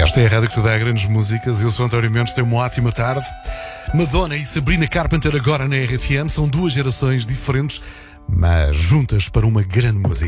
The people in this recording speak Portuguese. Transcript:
Esta é a rádio que te dá grandes músicas. Eu sou António Mendes, tenho uma ótima tarde. Madonna e Sabrina Carpenter agora na RFM. São duas gerações diferentes, mas juntas para uma grande música.